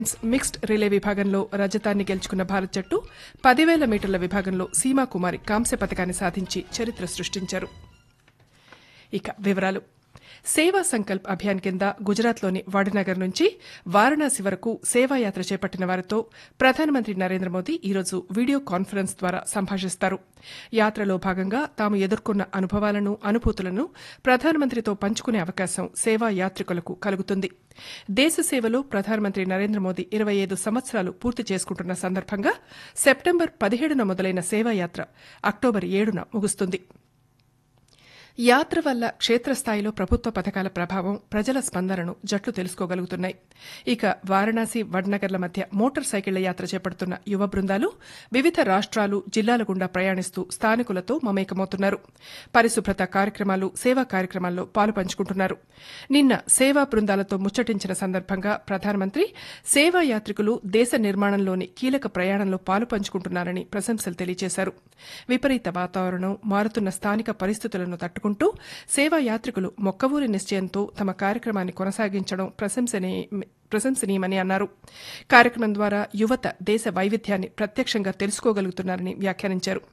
Mixed relay విభాగంలో రజతాన్ని గెలుచుకున్న భారత్ జట్టు 10,000 మీటర్ల విభాగంలో సీమా కుమారి కాంస్య పతకాన్ని సాధించి చరిత్ర సృష్టించారు. ఇక వివరాలు. సేవా సంకల్ప్ అభియాన్ కింద గుజరాత్లోని వడనగర్ నుంచి వారణాసి వరకు సేవాయాత్ర చేపట్టిన వారితో ప్రధానమంత్రి నరేంద్ర మోదీ ఈరోజు వీడియో కాన్ఫరెన్స్ ద్వారా సంభాషిస్తారు. యాత్రలో భాగంగా తాము ఎదుర్కొన్న అనుభవాలను, అనుభూతులను ప్రధానమంత్రితో పంచుకునే అవకాశం సేవా యాత్రికులకు కలుగుతుంది. దేశ సేవలో ప్రధానమంత్రి నరేంద్ర మోదీ 25 సంవత్సరాలు పూర్తి చేసుకుంటున్న సందర్భంగా సెప్టెంబర్ 17న మొదలైన సేవాయాత్ర అక్టోబర్ 7న ముగుస్తుంది. యాత్ర వల్ల క్షేత్రస్థాయిలో ప్రభుత్వ పథకాల ప్రభావం, ప్రజల స్పందనను జట్లు తెలుసుకోగలుగుతున్నాయి. ఇక వారణాసి, వడ్నగర్ల మధ్య మోటార్ సైకిళ్ల యాత్ర చేపడుతున్న యువ బృందాలు వివిధ రాష్ట్రాలు, జిల్లాల గుండా ప్రయాణిస్తూ స్థానికులతో మమేకమవుతున్నారు. పరిశుభ్రత కార్యక్రమాలు, సేవా కార్యక్రమాల్లో పాలు పంచుకుంటున్నారు. నిన్న సేవా బృందాలతో ముచ్చటించిన సందర్భంగా ప్రధానమంత్రి సేవా యాత్రికులు దేశ నిర్మాణంలోని కీలక ప్రయాణంలో పాలు పంచుకుంటున్నారని ప్రశంసలు తెలియజేశారు. విపరీత వాతావరణం, మారుతున్న స్థానిక పరిస్థితులను తట్టుకుంటూ సేవా యాత్రికులు మొక్కవూరి నిశ్చయంతో తమ కార్యక్రమాన్ని కొనసాగించడం ప్రశంసనీయమని అన్నారు. కార్యక్రమం ద్వారా యువత దేశ వైవిధ్యాన్ని ప్రత్యక్షంగా తెలుసుకోగలుగుతున్నారని వ్యాఖ్యానించారు.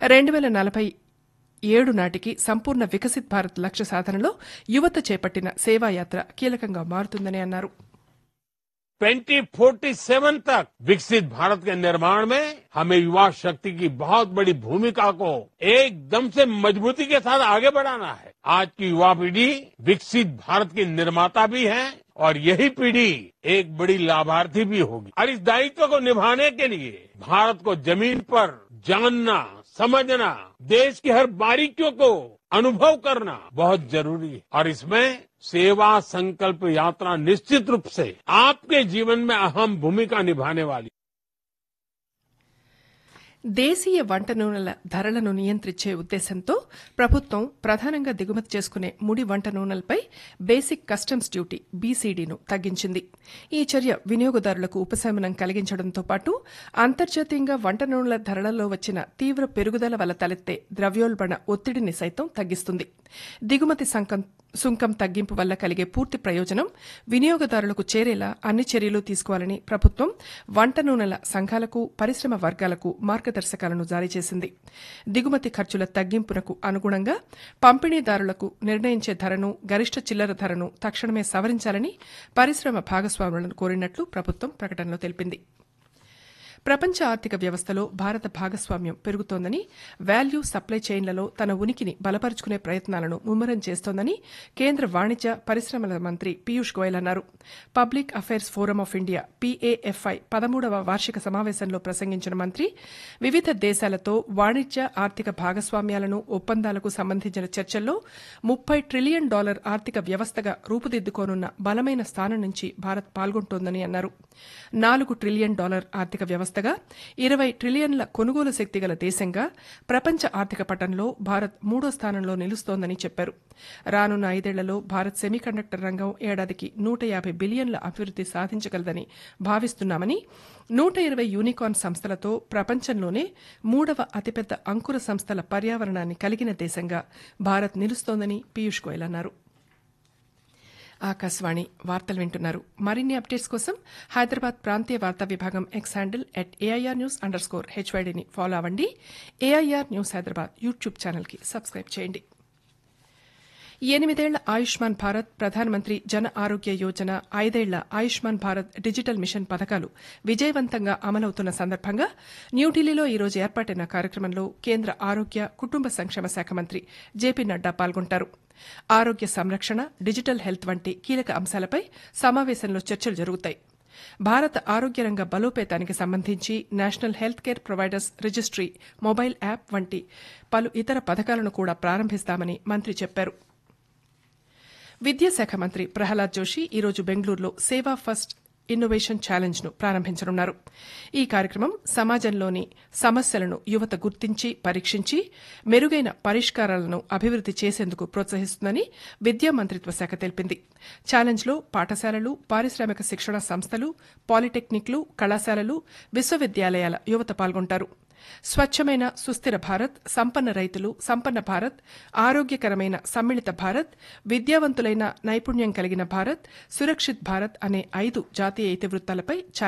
2047 నాటికి సంపూర్ణ వికసిత్ భారత్ లక్ష్య సాధనలో యువత చేపట్టిన సేవాయాత్ర కీలకంగా మారుతుందని అన్నారు. 2047 तक विकसित भारत के निर्माण में हमें युवा शक्ति की बहुत बड़ी भूमिका को एकदम से मजबूती के साथ आगे बढ़ाना है. आज की युवा पीढ़ी विकसित भारत की निर्माता भी है और यही पीढ़ी एक बड़ी लाभार्थी भी होगी. और इस दायित्व को निभाने के लिए भारत को जमीन पर जानना, समझना, देश की हर बारीकियों को अनुभव करना बहुत जरूरी है. और इसमें सेवा संकल्प यात्रा निश्चित रूप से आपके जीवन में अहम भूमिका निभाने वाली. దేశీయ వంట నూనెల ధరలను నియంత్రించే ఉద్దేశంతో ప్రభుత్వం ప్రధానంగా దిగుమతి చేసుకునే ముడి వంట నూనెలపై బేసిక్ కస్టమ్స్ డ్యూటీ బీసీడీను తగ్గించింది. ఈ చర్య వినియోగదారులకు ఉపశమనం కలిగించడంతో పాటు అంతర్జాతీయంగా వంట నూనెల ధరలలో వచ్చిన తీవ్ర పెరుగుదల వల్ల తలెత్తే ద్రవ్యోల్బణ ఒత్తిడిని సైతం తగ్గిస్తుంది. దిగుమతి సుంకం తగ్గింపు వల్ల కలిగే పూర్తి ప్రయోజనం వినియోగదారులకు చేరేలా అన్ని చర్యలు తీసుకోవాలని ప్రభుత్వం వంట నూనెల సంఘాలకు, పరిశ్రమ వర్గాలకు మార్గదర్శకాలను జారీ చేసింది. దిగుమతి ఖర్చుల తగ్గింపునకు అనుగుణంగా పంపిణీదారులకు నిర్ణయించే ధరను, గరిష్ట చిల్లర ధరను తక్షణమే సవరించాలని పరిశ్రమ భాగస్వాములను కోరినట్లు ప్రభుత్వం ప్రకటనలో తెలిపింది. ప్రపంచ ఆర్థిక వ్యవస్థలో భారత భాగస్వామ్యం పెరుగుతోందని, వాల్యూ సప్లై చైన్లలో తన ఉనికిని బలపరుచుకునే ప్రయత్నాలను ముమ్మరం చేస్తోందని కేంద్ర వాణిజ్య, పరిశ్రమల మంత్రి పీయూష్ గోయల్ అన్నారు. Public affairs forum of India PAFI 13వ వార్షిక సమావేశంలో ప్రసంగించిన మంత్రి వివిధ దేశాలతో వాణిజ్య, ఆర్థిక భాగస్వామ్యాలను, ఒప్పందాలకు సంబంధించిన చర్చల్లో $30 ట్రిలియన్ ఆర్థిక వ్యవస్థగా రూపుదిద్దుకోనున్న బలమైన స్థానం నుంచి భారత్ పాల్గొంటోందని అన్నారు. $4 ట్రిలియన్ ఆర్థిక వ్యవస్థగా, 20 ట్రిలియన్ల కొనుగోలు శక్తి గల దేశంగా ప్రపంచ ఆర్థిక పటంలో భారత్ 3వ స్థానంలో నిలుస్తోందని చెప్పారు. రానున్న 5 ఏళ్లలో భారత్ సెమీకండక్టర్ రంగం ఏడాదికి $150 బిలియన్ల అభివృద్ది సాధించగలదని భావిస్తున్నామని, 120 యూనికార్న్ సంస్థలతో ప్రపంచంలోనే 3వ అతిపెద్ద అంకుర సంస్థల పర్యావరణాన్ని కలిగిన దేశంగా భారత్ నిలుస్తోందని పీయూష్ గోయల్ అన్నారు. ఆకాశవాణి వార్తలు వింటున్నారు. మరిన్ని అప్డేట్స్ కోసం హైదరాబాద్ ప్రాంతీయ వార్తా విభాగం ఎక్స్ హ్యాండిల్ @AIRnews_HYDని ఫాలో అవ్వండి. AIR న్యూస్ హైదరాబాద్ యూట్యూబ్ ఛానల్కి సబ్స్క్రైబ్ చేయండి. 8 ఏళ్ల ఆయుష్మాన్ భారత్, ప్రధానమంత్రి జన ఆరోగ్య యోజన, 5 ఏళ్ల ఆయుష్మాన్ భారత్ డిజిటల్ మిషన్ పథకాలు విజయవంతంగా అమలవుతున్న సందర్భంగా న్యూఢిల్లీలో ఈరోజు ఏర్పాటైన కార్యక్రమంలో కేంద్ర ఆరోగ్య, కుటుంబ సంక్షేమ శాఖ మంత్రి జేపీ నడ్డా పాల్గొంటారు. ఆరోగ్య సంరక్షణ, డిజిటల్ హెల్త్ వంటి కీలక అంశాలపై సమావేశంలో చర్చలు జరుగుతాయి. భారత ఆరోగ్య రంగ బలోపేతానికి సంబంధించి national health care providers registry mobile app వంటి పలు ఇతర పథకాలను కూడా ప్రారంభిస్తామని మంత్రి చెప్పారు. విద్యాశాఖ మంత్రి ప్రహ్లాద్ జోషి ఈరోజు బెంగళూరులో సేవా ఫస్ట్ ఇన్నోవేషన్ ఛాలెంజ్ను ప్రారంభించనున్నారు. ఈ కార్యక్రమం సమాజంలోని సమస్యలను యువత గుర్తించి, పరీక్షించి మెరుగైన పరిష్కారాలను అభివృద్ది చేసేందుకు ప్రోత్సహిస్తుందని విద్యా మంత్రిత్వ శాఖ తెలిపింది. ఛాలెంజ్లో పాఠశాలలు, పారిశ్రామిక శిక్షణ సంస్థలు, పాలిటెక్నిక్లు, కళాశాలలు, విశ్వవిద్యాలయాల యువత పాల్గొంటారు. స్వచ్ఛమైన సుస్థిర భారత్, సంపన్న రైతులు, సంపన్న భారత్, ఆరోగ్యకరమైన సమ్మిళిత భారత్, విద్యావంతులైన నైపుణ్యం కలిగిన భారత్, సురక్షిత్ భారత్ అనే 5 జాతీయ ఇతివృత్తాలపై